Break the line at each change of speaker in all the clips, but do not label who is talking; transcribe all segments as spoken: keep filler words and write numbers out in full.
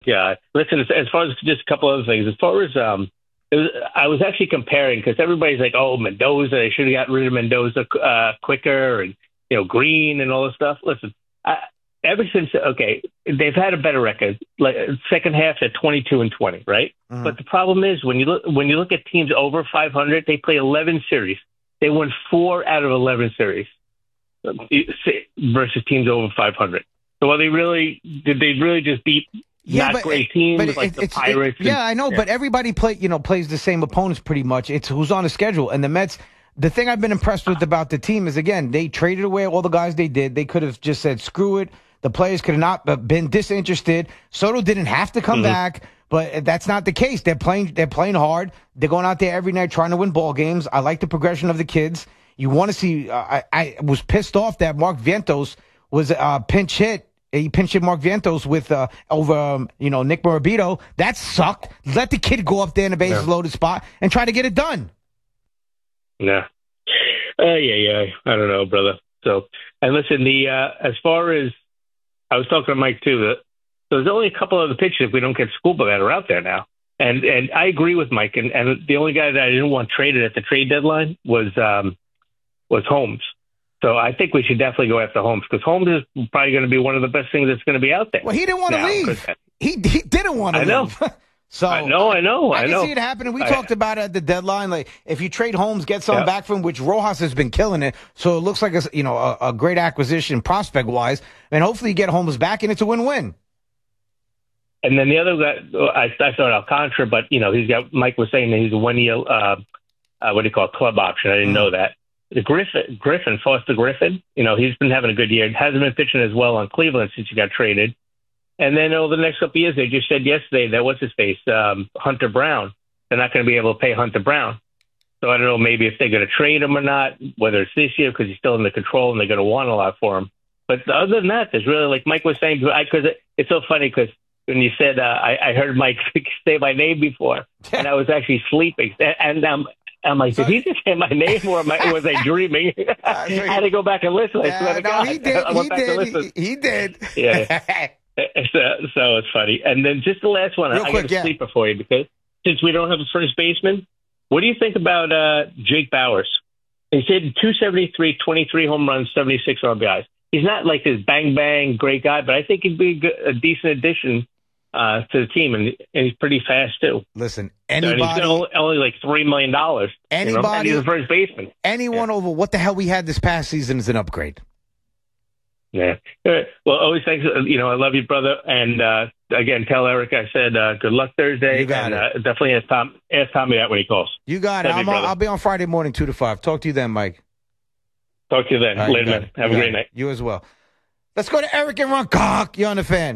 Yeah. Listen, as, as far as just a couple other things, as far as um, it was, I was actually comparing because everybody's like, oh, Mendoza, they should have got rid of Mendoza uh, quicker, and you know, Green and all this stuff. Listen, I, ever since okay, they've had a better record, like second half at twenty-two and twenty, right? Mm-hmm. But the problem is when you look when you look at teams over five hundred, they play eleven series. They won four out of eleven series versus teams over five hundred. So, well, they really did. They really just beat. Yeah, Not
but,
great teams
but
like
it,
the
it's,
Pirates.
It, yeah,
and,
I know,
yeah.
but everybody play, you know, plays the same opponents pretty much. It's who's on the schedule. And the Mets, the thing I've been impressed with about the team is, again, they traded away all the guys they did. They could have just said, screw it. The players could have not been disinterested. Soto didn't have to come mm-hmm. back, but that's not the case. They're playing, they're playing hard. They're going out there every night trying to win ball games. I like the progression of the kids. You want to see, uh, I, I was pissed off that Mark Vientos was a uh, pinch hit. He pinched hit Mark Vientos with uh, over, um, you know, Nick Morabito. That sucked. Let the kid go up there in the bases yeah. loaded spot and try to get it done.
Yeah. Uh, yeah, yeah. I don't know, brother. So, and listen, the uh, as far as I was talking to Mike too, that there's only a couple of the pitchers if we don't get Scuba that are out there now. And and I agree with Mike. And, and the only guy that I didn't want traded at the trade deadline was um, was Holmes. So I think we should definitely go after Holmes because Holmes is probably going to be one of the best things that's going to be out there.
Well, he didn't want to leave. He he didn't want to
I know.
leave. So
I know, I know, I,
I can
know.
see it happening. We
I,
talked about it at the deadline. Like if you trade Holmes, get something
yeah.
back from him, which Rojas has been killing it. So it looks like a you know a, a great acquisition prospect wise, and hopefully you get Holmes back, and it's a win win.
And then the other guy, I, I thought Alcantara, but you know he's got. Mike was saying that he's a one year, uh, uh, what do you call it, club option. I didn't mm. know that. The Griffin, Griffin, Foster Griffin, you know, he's been having a good year. Hasn't been pitching as well on Cleveland since he got traded. And then over the next couple of years, they just said yesterday that what's his face, um, Hunter Brown. They're not going to be able to pay Hunter Brown. So I don't know maybe if they're going to trade him or not, whether it's this year because he's still in the control and they're going to want a lot for him. But other than that, there's really, like Mike was saying, because it, it's so funny because when you said, uh, I, I heard Mike say my name before, and I was actually sleeping. And um, I'm like, did he just say my name or, am I, was I dreaming? I had to go back and listen.
Yeah,
I swear to
no,
God.
he did.
I went
he,
back
did.
to listen.
He, he did.
Yeah. so, so it's funny. And then just the last one.
Real
I
quick,
got a
yeah.
sleeper for you because since we don't have a first baseman, what do you think about uh, Jake Bowers? He said two seventy-three, twenty-three home runs, seventy-six R B Is. He's not like this bang bang great guy, but I think he'd be a, good, a decent addition uh, to the team, and, and he's pretty fast too.
Listen, anybody,
and he's only, only like three million dollars.
Anybody,
you know? And he's a first baseman.
Anyone yeah. over what the hell we had this past season is an upgrade.
Yeah. Well, always thanks. You know, I love you, brother. And uh, again, tell Eric I said uh, good luck Thursday.
You got
and
it.
Uh, definitely ask Tom, ask Tommy that when he calls.
You got
love
it. I'm
you,
on, I'll be on Friday morning, two to five. Talk to you then, Mike.
Talk to you then.
Right,
Later,
you
man. Have
you
a great
it.
night.
You as well. Let's go to Eric and Runcock. You're on the Fan.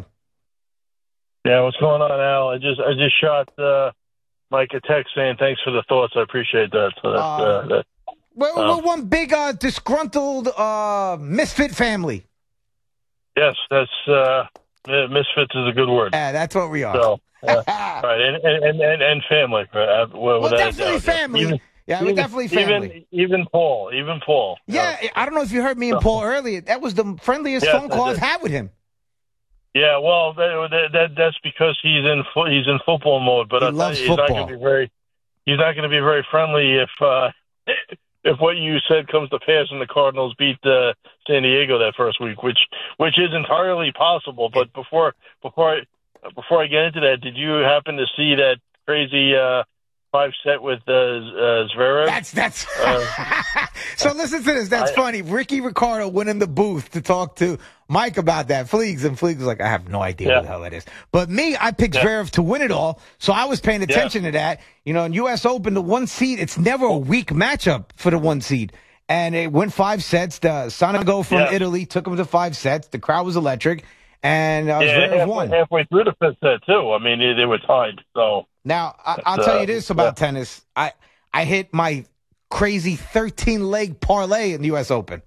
Yeah, what's going on, Al? I just I just shot uh, Mike a text saying thanks for the thoughts. I appreciate that. So that's, uh, uh, that,
we're,
uh,
we're one big uh, disgruntled uh, misfit family.
Yes, that's uh, misfits is a good word.
Yeah, that's what we are.
So, uh, right, and, and, and, and family. Right?
Well, well definitely family. Even, yeah, we're
even,
definitely family.
Even, even Paul. Even Paul.
Yeah,
uh,
I don't know if you heard me and Paul earlier. That was the friendliest
yes,
phone call I've had with him.
Yeah, well, that, that that's because he's in he's in football mode. But
he
I
loves
he's
football.
not going to be very he's not going to be very friendly if uh, if what you said comes to pass and the Cardinals beat uh, San Diego that first week, which which is entirely possible. But before before I before I get into that, did you happen to see that crazy uh, five set with uh, uh, Zverev?
That's that's. Uh, so listen to this. That's I, funny. Ricky Ricardo went in the booth to talk to Mike about that. Fleegs and Fleegs was like, I have no idea
yeah.
what the hell that is. But me, I picked yeah. Zverev to win it all, so I was paying attention yeah. to that. You know, in U S Open, the one seed, it's never a weak matchup for the one seed. And it went five sets. The Sonego from
yeah.
Italy took him to five sets. The crowd was electric. And uh,
yeah,
Zverev
halfway,
won.
Halfway through the fifth set, too. I mean, they, they were tied. So
Now, I, I'll tell you this about
yeah.
tennis. I, I hit my crazy thirteen-leg parlay in the U S Open.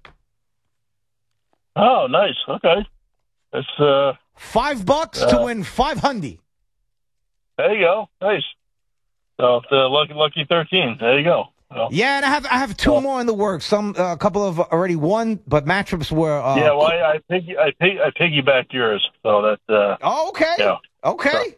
Oh, nice. Okay. That's uh,
Five bucks
uh,
to win five hundred.
There you go. Nice. So the lucky, lucky thirteen. There you go. Well,
yeah, and I have I have two
well,
more in the works. Some a uh, couple of already won, but matchups were. Uh,
yeah, well, I, I piggy I pig I piggybacked yours, so that. Uh,
oh, okay.
Yeah.
Okay.